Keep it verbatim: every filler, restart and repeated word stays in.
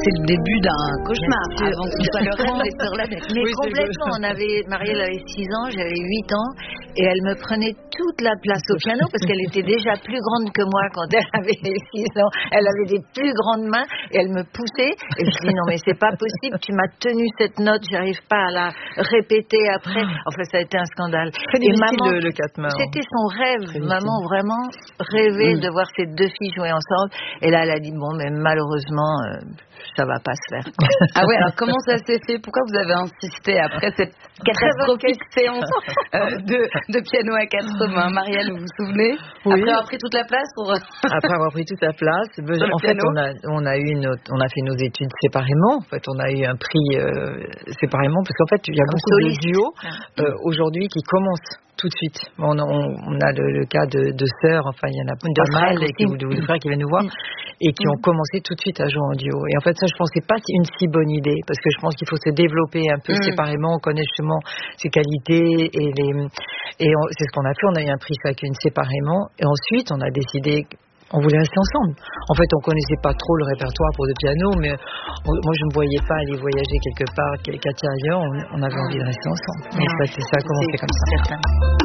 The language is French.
c'est le début d'un cauchemar, avant que ce soit le rêve des sœurs Lavette. Mais Oui, complètement, on avait, Marielle avait six ans, j'avais huit ans, et elle me prenait toute la place au piano, parce qu'elle était déjà plus grande que moi quand elle avait six ans. Elle avait des plus grandes mains, et elle me poussait, et je dis non mais c'est pas possible, tu m'as tenu cette note, j'arrive pas à la répéter après. Enfin, ça a été un scandale. Très et difficile maman, le, le quatre mains. c'était son rêve. Très Maman difficile. vraiment rêvait Mm. de voir ces deux filles jouer ensemble. Et là, elle a dit bon, mais malheureusement, euh, ça va pas se faire. Quoi. Ah ouais, alors comment ça s'est fait? Pourquoi vous avez insisté après cette catastrophique séance euh, de, de piano à quatre mains? Marielle, vous vous souvenez? Oui. Après avoir pris toute la place pour... Après avoir pris toute la place, ben, Sur le en fait, piano. on a, on a eu notre, on a fait nos études séparément. En fait, on a eu un prix euh, séparément parce qu'en fait, il y a Comme beaucoup soliste. de duos euh, aujourd'hui qui commencent tout de suite. On, on, on a le, le cas de, de sœurs, enfin, il y en a De pas mal, frères et qui, aussi. ou de, ou de frères qui viennent nous voir et qui ont commencé tout de suite à jouer en duo. Et en fait, ça, je pense que c'est pas une si bonne idée parce que je pense qu'il faut se développer un peu Mm. séparément, on connaît justement ses qualités et les, et on- c'est ce qu'on a fait. On a eu un prix chacune séparément et ensuite, on a décidé on voulait rester ensemble. En fait, on connaissait pas trop le répertoire pour le piano, mais on- moi, je ne me voyais pas aller voyager quelque part, Katia ailleurs. On, on avait envie de rester ensemble. Et ça, c'est- ça a commencé comme ça. Certain.